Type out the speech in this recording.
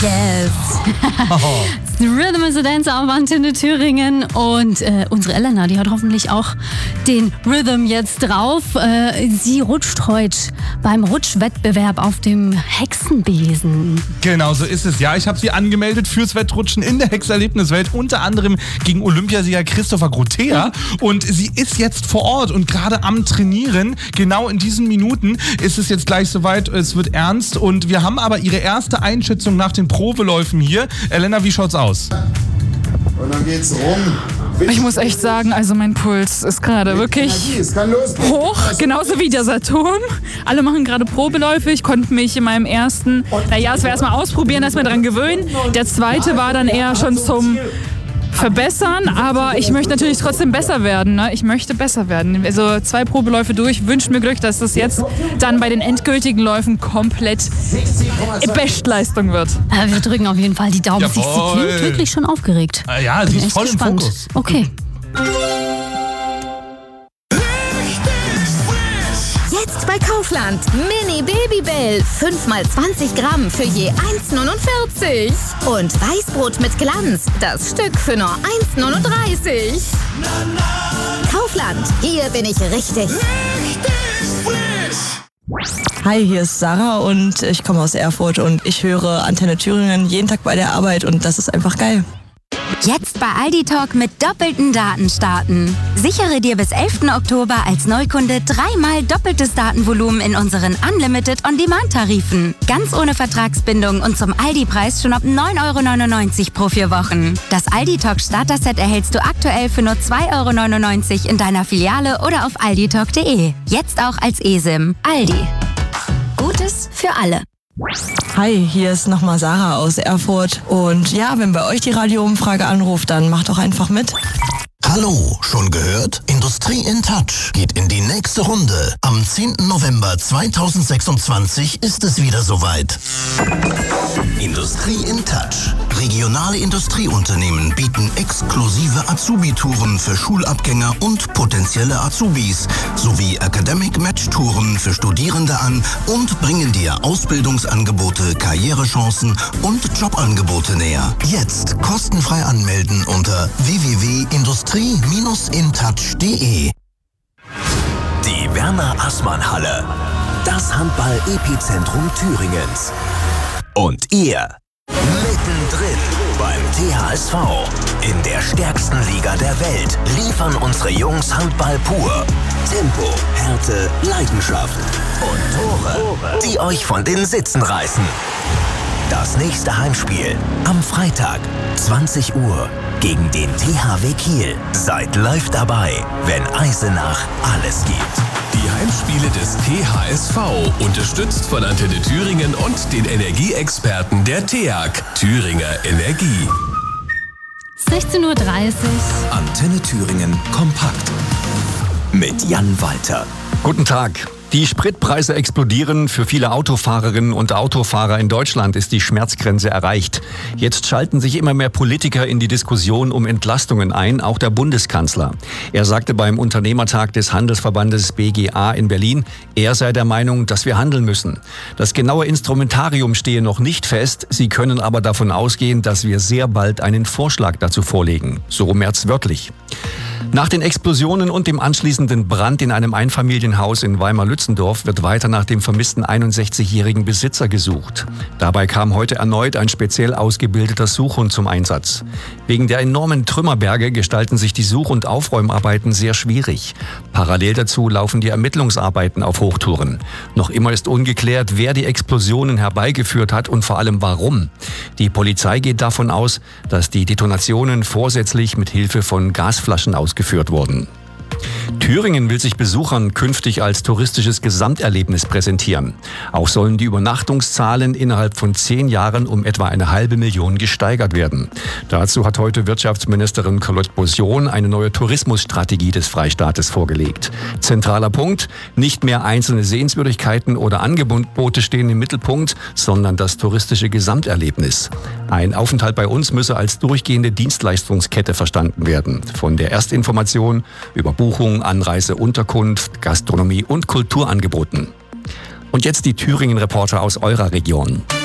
Yes. Rhythm is a Dance auf Antenne Thüringen. Und unsere Elena, die hat hoffentlich auch den Rhythm jetzt drauf. Sie rutscht heute beim Rutschwettbewerb auf dem Hexenbesen. Genau, so ist es. Ja, ich habe sie angemeldet fürs Wettrutschen in der Hexerlebniswelt, unter anderem gegen Olympiasieger Christopher Grotea. Und sie ist jetzt vor Ort und gerade am Trainieren. Genau in diesen Minuten ist es jetzt gleich soweit. Es wird ernst. Und wir haben aber ihre erste Einschätzung nach den Probeläufen hier. Elena, wie schaut's aus? Und dann geht's rum. Ich muss echt sagen, also mein Puls ist gerade wirklich hoch, genauso wie der Saturn. Alle machen gerade Probeläufe. Ich konnte mich in meinem ersten, es war erstmal ausprobieren, erstmal dran gewöhnen. Der zweite war dann eher schon zum Verbessern, aber ich möchte natürlich trotzdem besser werden. Ne? Ich möchte besser werden. Also 2 Probeläufe durch, wünsche mir Glück, dass das jetzt dann bei den endgültigen Läufen komplett Bestleistung wird. Wir drücken auf jeden Fall die Daumen. Sie klingt wirklich schon aufgeregt. Ja, sie ist voll im Fokus. Okay. Jetzt bei Kaufland. Mini Babybell. 5x20 Gramm für je 1,49. Und Weißbrot mit Glanz. Das Stück für nur 1,39. Kaufland. Hier bin ich richtig. Hi, hier ist Sarah und ich komme aus Erfurt und ich höre Antenne Thüringen jeden Tag bei der Arbeit und das ist einfach geil. Jetzt bei Aldi Talk mit doppelten Daten starten. Sichere dir bis 11. Oktober als Neukunde 3-mal doppeltes Datenvolumen in unseren Unlimited On-Demand-Tarifen. Ganz ohne Vertragsbindung und zum Aldi-Preis schon ab 9,99 € pro 4 Wochen. Das Aldi Talk Starter-Set erhältst du aktuell für nur 2,99 € in deiner Filiale oder auf alditalk.de. Jetzt auch als eSIM. Aldi. Gutes für alle. Hi, hier ist nochmal Sarah aus Erfurt und ja, wenn bei euch die Radioumfrage anruft, dann macht doch einfach mit. Hallo, schon gehört? Industrie in Touch geht in die nächste Runde. Am 10. November 2026 ist es wieder soweit. Industrie in Touch. Regionale Industrieunternehmen bieten exklusive Azubi-Touren für Schulabgänger und potenzielle Azubis sowie Academic-Match-Touren für Studierende an und bringen dir Ausbildungsangebote, Karrierechancen und Jobangebote näher. Jetzt kostenfrei anmelden unter www.industrie-intouch.de. Die Werner-Assmann-Halle. Das Handball-Epizentrum Thüringens. Und ihr mittendrin beim THSV. In der stärksten Liga der Welt liefern unsere Jungs Handball pur. Tempo, Härte, Leidenschaft und Tore, die euch von den Sitzen reißen. Das nächste Heimspiel am Freitag, 20 Uhr, gegen den THW Kiel. Seid live dabei, wenn Eisenach alles gibt. Die Heimspiele des THSV, unterstützt von Antenne Thüringen und den Energieexperten der TEAG, Thüringer Energie. 16:30 Uhr. Antenne Thüringen kompakt. Mit Jan Walter. Guten Tag. Die Spritpreise explodieren. Für viele Autofahrerinnen und Autofahrer in Deutschland ist die Schmerzgrenze erreicht. Jetzt schalten sich immer mehr Politiker in die Diskussion um Entlastungen ein, auch der Bundeskanzler. Er sagte beim Unternehmertag des Handelsverbandes BGA in Berlin, er sei der Meinung, dass wir handeln müssen. Das genaue Instrumentarium stehe noch nicht fest. Sie können aber davon ausgehen, dass wir sehr bald einen Vorschlag dazu vorlegen. So Merz wörtlich. Nach den Explosionen und dem anschließenden Brand in einem Einfamilienhaus in Weimar-Lützendorf wird weiter nach dem vermissten 61-jährigen Besitzer gesucht. Dabei kam heute erneut ein speziell ausgebildeter Suchhund zum Einsatz. Wegen der enormen Trümmerberge gestalten sich die Such- und Aufräumarbeiten sehr schwierig. Parallel dazu laufen die Ermittlungsarbeiten auf Hochtouren. Noch immer ist ungeklärt, wer die Explosionen herbeigeführt hat und vor allem warum. Die Polizei geht davon aus, dass die Detonationen vorsätzlich mit Hilfe von Gasflaschen ausgeführt wurden. Thüringen will sich Besuchern künftig als touristisches Gesamterlebnis präsentieren. Auch sollen die Übernachtungszahlen innerhalb von 10 Jahren um etwa 500.000 gesteigert werden. Dazu hat heute Wirtschaftsministerin Carlotte Bosion eine neue Tourismusstrategie des Freistaates vorgelegt. Zentraler Punkt: nicht mehr einzelne Sehenswürdigkeiten oder Angebote stehen im Mittelpunkt, sondern das touristische Gesamterlebnis. Ein Aufenthalt bei uns müsse als durchgehende Dienstleistungskette verstanden werden. Von der Erstinformation über Buchung, Anreise, Unterkunft, Gastronomie und Kulturangeboten. Und jetzt die Thüringen-Reporter aus eurer Region.